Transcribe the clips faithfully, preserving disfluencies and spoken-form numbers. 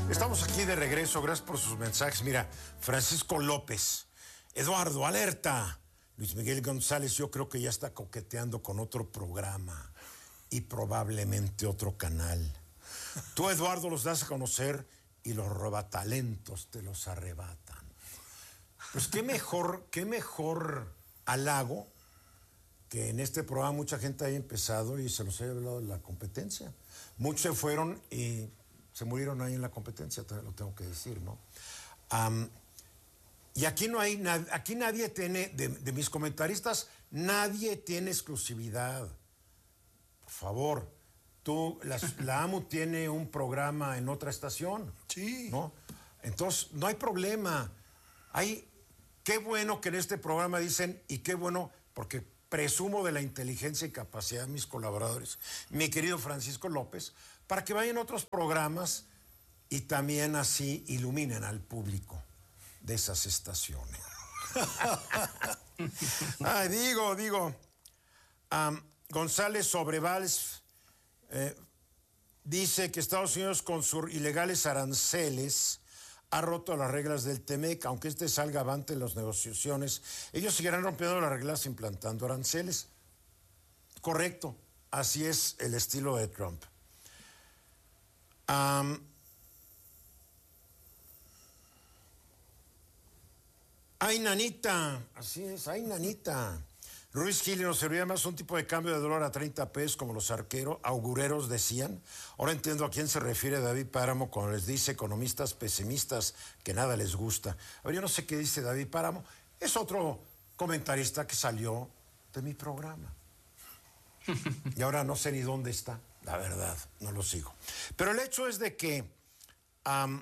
Estamos aquí de regreso, gracias por sus mensajes. Mira, Francisco López, Eduardo, alerta. Luis Miguel González, yo creo que ya está coqueteando con otro programa y probablemente otro canal. Tú, Eduardo, los das a conocer y los robatalentos te los arrebatan. Pues qué mejor, qué mejor halago que en este programa mucha gente haya empezado y se los haya hablado de la competencia. Muchos se fueron y se murieron ahí en la competencia, lo tengo que decir, ¿no? Um, y aquí no hay, na aquí nadie tiene, de, de mis comentaristas, nadie tiene exclusividad. Por favor, tú, la, la A M U tiene un programa en otra estación. Sí. ¿No? Entonces, no hay problema. Hay, qué bueno que en este programa dicen, y qué bueno, porque presumo de la inteligencia y capacidad de mis colaboradores, mi querido Francisco López, para que vayan a otros programas y también así iluminen al público de esas estaciones. Ay, digo, digo, um, González Sobrevals eh, dice que Estados Unidos con sus ilegales aranceles ha roto las reglas del T M E C, aunque este salga avante en las negociaciones. Ellos seguirán rompiendo las reglas implantando aranceles. Correcto, así es el estilo de Trump. Um, ¡Ay, nanita! Así es, ¡ay, nanita! Ruiz Gil nos servía más un tipo de cambio de dólar a treinta pesos como los arqueros, augureros decían. Ahora entiendo a quién se refiere David Páramo cuando les dice economistas pesimistas que nada les gusta. A ver, yo no sé qué dice David Páramo. Es otro comentarista que salió de mi programa. Y ahora no sé ni dónde está, la verdad, no lo sigo. Pero el hecho es de que um,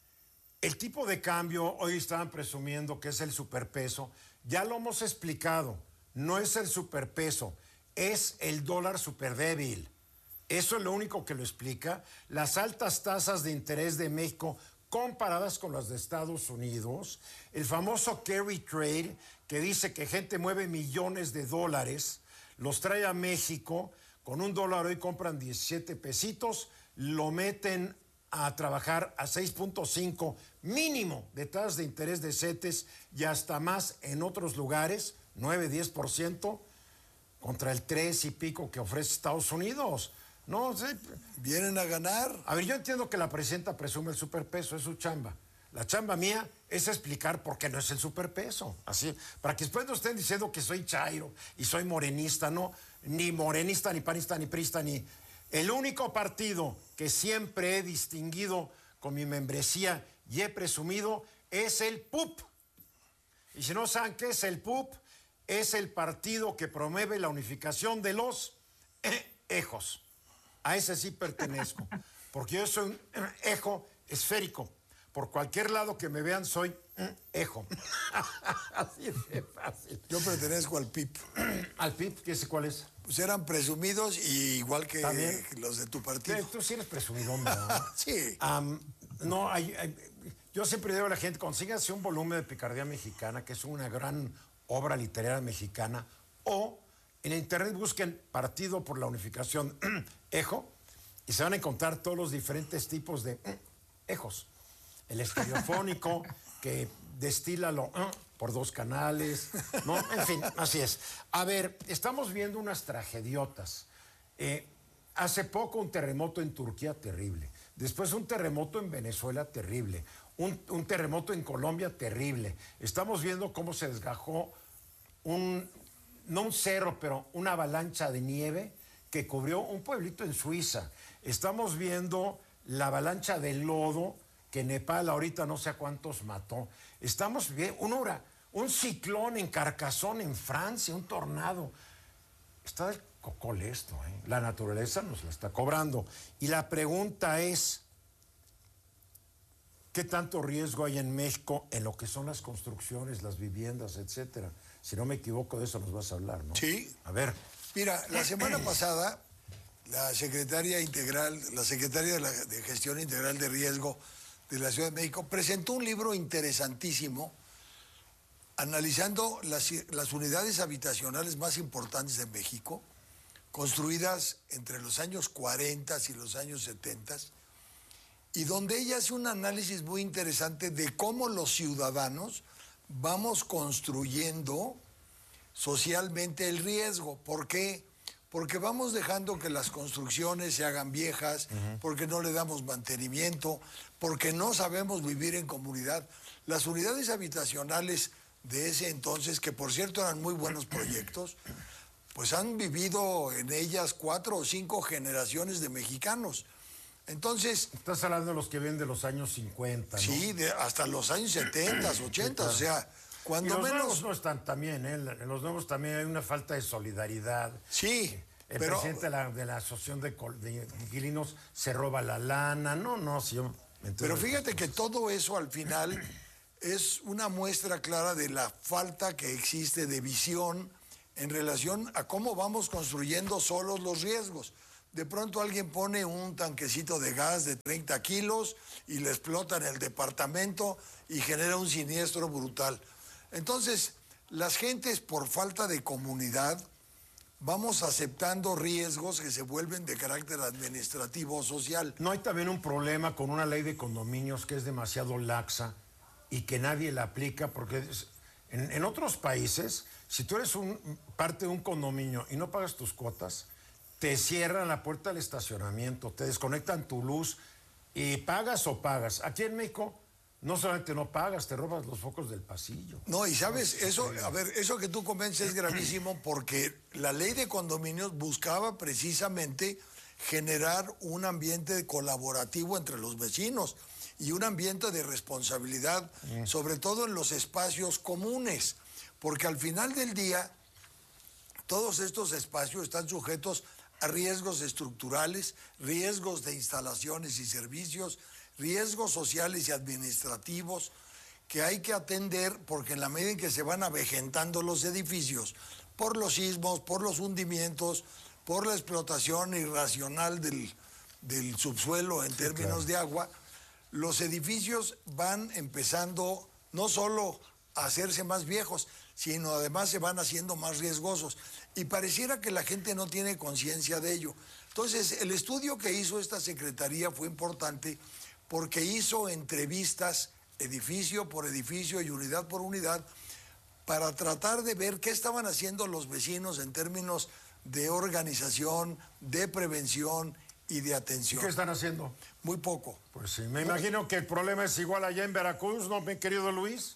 el tipo de cambio, hoy estaban presumiendo que es el superpeso, ya lo hemos explicado. No es el superpeso, es el dólar superdébil. Eso es lo único que lo explica. Las altas tasas de interés de México comparadas con las de Estados Unidos, el famoso carry trade que dice que gente mueve millones de dólares, los trae a México, con un dólar hoy compran diecisiete pesitos, lo meten a trabajar a seis punto cinco mínimo de tasas de interés de CETES y hasta más en otros lugares, nueve, diez por ciento, contra el tres y pico que ofrece Estados Unidos. No sé. Vienen a ganar. A ver, yo entiendo que la presidenta presume el superpeso, es su chamba. La chamba mía es explicar por qué no es el superpeso. Así, para que después no estén diciendo que soy chairo y soy morenista, no, ni morenista, ni panista, ni priista, ni... El único partido que siempre he distinguido con mi membresía y he presumido es el P U P. Y si no saben qué es el P U P, es el partido que promueve la unificación de los ejos. A ese sí pertenezco, porque yo soy un ejo esférico. Por cualquier lado que me vean, soy ejo. Así de fácil. Yo pertenezco al P I P. ¿Al P I P? ¿Qué sé cuál es? Pues eran presumidos y igual que ¿También? Los de tu partido. Tú sí eres presumidón, ¿verdad? Sí. Um, no, hay, hay, yo siempre digo a la gente, consíganse un volumen de Picardía Mexicana, que es una gran obra literaria mexicana, o en internet busquen Partido por la Unificación Ejo, y se van a encontrar todos los diferentes tipos de ejos. El estereofónico, que destila lo uh, por dos canales, ¿no? En fin, así es. A ver, estamos viendo unas tragediotas. Eh, hace poco un terremoto en Turquía terrible. Después un terremoto en Venezuela terrible. Un, un terremoto en Colombia terrible. Estamos viendo cómo se desgajó un, no un cerro, pero una avalancha de nieve que cubrió un pueblito en Suiza. Estamos viendo la avalancha de lodo que Nepal ahorita no sé a cuántos mató. Estamos viendo un, hura, un ciclón en Carcassonne, en Francia, un tornado. Está del cocol esto, ¿eh? La naturaleza nos la está cobrando. Y la pregunta es, ¿qué tanto riesgo hay en México en lo que son las construcciones, las viviendas, etcétera? Si no me equivoco, de eso nos vas a hablar, ¿no? Sí. A ver. Mira, la semana pasada, la secretaria integral, la secretaria de, la, de Gestión Integral de Riesgo de la Ciudad de México presentó un libro interesantísimo analizando las, las unidades habitacionales más importantes de México, construidas entre los años cuarenta y los años setenta, y donde ella hace un análisis muy interesante de cómo los ciudadanos vamos construyendo socialmente el riesgo. ¿Por qué? Porque vamos dejando que las construcciones se hagan viejas, uh-huh. porque no le damos mantenimiento, porque no sabemos vivir en comunidad. Las unidades habitacionales de ese entonces, que por cierto eran muy buenos proyectos, pues han vivido en ellas cuatro o cinco generaciones de mexicanos. Entonces... Estás hablando de los que vienen de los años cincuenta, ¿no? Sí, de hasta los años setenta, ochenta, claro. O sea, cuando y los menos... nuevos no están también, ¿eh? En los nuevos también hay una falta de solidaridad. Sí, El pero... presidente de la, de la Asociación de, de Inquilinos se roba la lana. No, no, si yo... Pero fíjate que todo eso al final es una muestra clara de la falta que existe de visión en relación a cómo vamos construyendo solos los riesgos. De pronto alguien pone un tanquecito de gas de treinta kilos y le explota en el departamento y genera un siniestro brutal. Entonces, las gentes por falta de comunidad vamos aceptando riesgos que se vuelven de carácter administrativo o social. ¿No hay también un problema con una ley de condominios que es demasiado laxa y que nadie la aplica? Porque en, en otros países, si tú eres un, parte de un condominio y no pagas tus cuotas, te cierran la puerta del estacionamiento, te desconectan tu luz y pagas o pagas. Aquí en México no solamente no pagas, te robas los focos del pasillo. No, y sabes, eso, a ver, eso que tú comentas es gravísimo porque la ley de condominios buscaba precisamente generar un ambiente colaborativo entre los vecinos y un ambiente de responsabilidad, mm. sobre todo en los espacios comunes, porque al final del día todos estos espacios están sujetos a riesgos estructurales, riesgos de instalaciones y servicios, riesgos sociales y administrativos que hay que atender porque en la medida en que se van avejentando los edificios por los sismos, por los hundimientos, por la explotación irracional del, del subsuelo en términos sí, claro. de agua, los edificios van empezando no solo a hacerse más viejos, sino además se van haciendo más riesgosos. Y pareciera que la gente no tiene conciencia de ello. Entonces, el estudio que hizo esta Secretaría fue importante porque hizo entrevistas edificio por edificio y unidad por unidad para tratar de ver qué estaban haciendo los vecinos en términos de organización, de prevención y de atención. ¿Qué están haciendo? Muy poco. Pues sí, me imagino que el problema es igual allá en Veracruz, ¿no, mi querido Luis?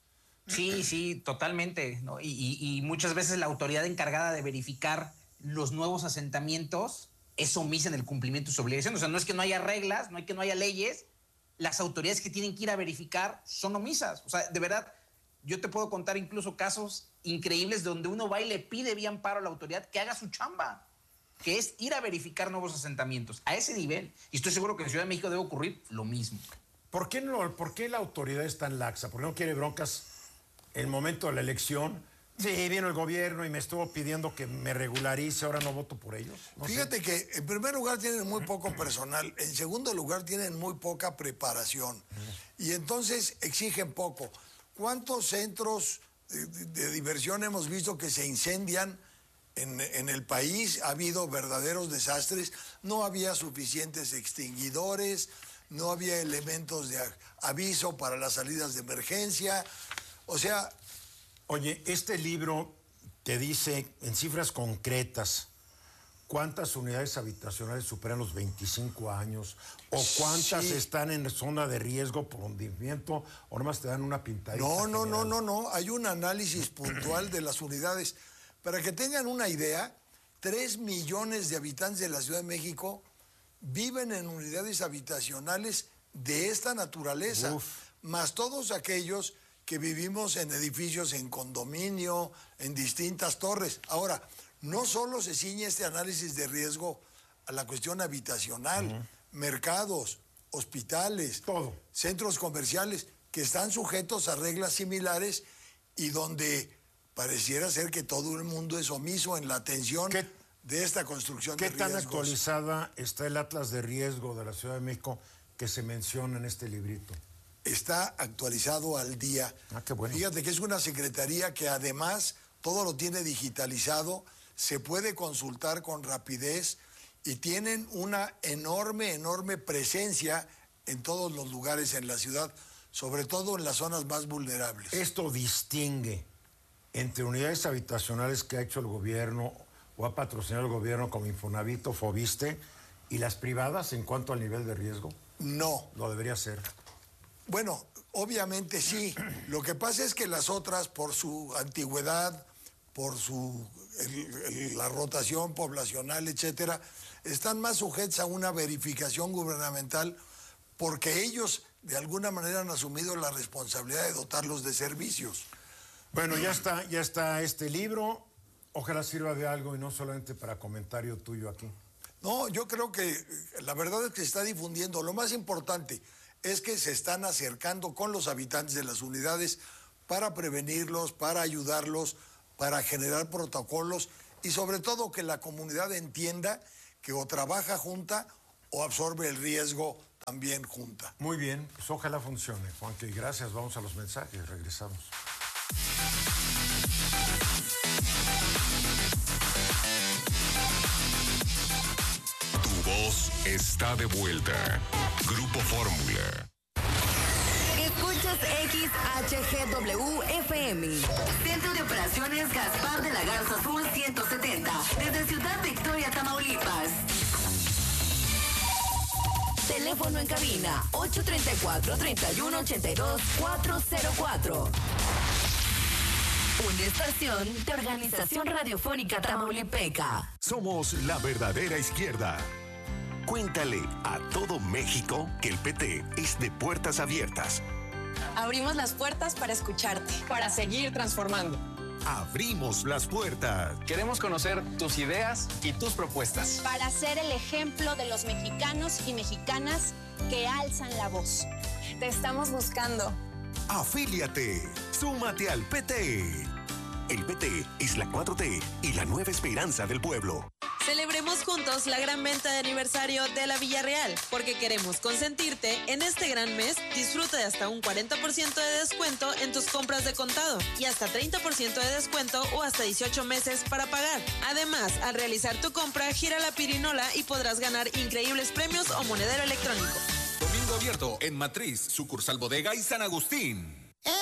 Sí, sí, totalmente, ¿no? Y, y, y muchas veces la autoridad encargada de verificar los nuevos asentamientos es omisa en el cumplimiento de sus obligaciones. O sea, no es que no haya reglas, no es que no haya leyes, las autoridades que tienen que ir a verificar son omisas. O sea, de verdad, yo te puedo contar incluso casos increíbles donde uno va y le pide vía amparo a la autoridad que haga su chamba, que es ir a verificar nuevos asentamientos a ese nivel. Y estoy seguro que en Ciudad de México debe ocurrir lo mismo. ¿Por qué, no, ¿Por qué la autoridad es tan laxa? ¿Por qué no quiere broncas en el momento de la elección? Sí, vino el gobierno y me estuvo pidiendo que me regularice, ahora no voto por ellos. No Fíjate sé. que en primer lugar tienen muy poco personal, en segundo lugar tienen muy poca preparación uh-huh. y entonces exigen poco. ¿Cuántos centros de, de, de diversión hemos visto que se incendian en, en el país? Ha habido verdaderos desastres, no había suficientes extinguidores, no había elementos de aviso para las salidas de emergencia, o sea... Oye, este libro te dice en cifras concretas cuántas unidades habitacionales superan los veinticinco años o cuántas sí. están en zona de riesgo por hundimiento o nomás te dan una pintadita. No, no, no, no, no. Hay un análisis puntual de las unidades. Para que tengan una idea, tres millones de habitantes de la Ciudad de México viven en unidades habitacionales de esta naturaleza, Uf. más todos aquellos que vivimos en edificios en condominio, en distintas torres. Ahora, no solo se ciñe este análisis de riesgo a la cuestión habitacional, uh-huh. mercados, hospitales, todo, centros comerciales que están sujetos a reglas similares y donde pareciera ser que todo el mundo es omiso en la atención ¿Qué, de esta construcción de riesgos. ¿Qué tan actualizada está el Atlas de Riesgo de la Ciudad de México que se menciona en este librito? Está actualizado al día. Ah, qué bueno. Fíjate que es una secretaría que además todo lo tiene digitalizado, se puede consultar con rapidez y tienen una enorme, enorme presencia en todos los lugares en la ciudad, sobre todo en las zonas más vulnerables. Esto distingue entre unidades habitacionales que ha hecho el gobierno o ha patrocinado el gobierno como Infonavit o Fobiste y las privadas en cuanto al nivel de riesgo. No. Lo debería ser. Bueno, obviamente sí. Lo que pasa es que las otras, por su antigüedad, por su el, el, la rotación poblacional, etcétera, están más sujetas a una verificación gubernamental porque ellos de alguna manera han asumido la responsabilidad de dotarlos de servicios. Bueno, ya está, ya está este libro. Ojalá sirva de algo y no solamente para comentario tuyo aquí. No, yo creo que la verdad es que se está difundiendo. Lo más importante es que se están acercando con los habitantes de las unidades para prevenirlos, para ayudarlos, para generar protocolos y sobre todo que la comunidad entienda que o trabaja junta o absorbe el riesgo también junta. Muy bien, pues ojalá funcione. Juanqui, gracias. Vamos a los mensajes, regresamos. Tu voz está de vuelta. Grupo Fórmula. Escuchas X H G W F M. Centro de Operaciones Gaspar de la Garza Sur ciento setenta. Desde Ciudad Victoria, Tamaulipas. Teléfono en cabina ocho tres cuatro, tres uno ocho dos, cuatro cero cuatro. Una estación de Organización Radiofónica Tamaulipeca. Somos la verdadera izquierda. Cuéntale a todo México que el P T es de puertas abiertas. Abrimos las puertas para escucharte, para seguir transformando. Abrimos las puertas. Queremos conocer tus ideas y tus propuestas. Para ser el ejemplo de los mexicanos y mexicanas que alzan la voz. Te estamos buscando. Afíliate. Súmate al P T. El P T es la cuatro T y la nueva esperanza del pueblo. Celebremos juntos la gran venta de aniversario de la Villarreal, porque queremos consentirte en este gran mes. Disfruta de hasta un cuarenta por ciento de descuento en tus compras de contado y hasta treinta por ciento de descuento o hasta dieciocho meses para pagar. Además, al realizar tu compra, gira la pirinola y podrás ganar increíbles premios o monedero electrónico. Domingo abierto en Matriz, sucursal Bodega y San Agustín.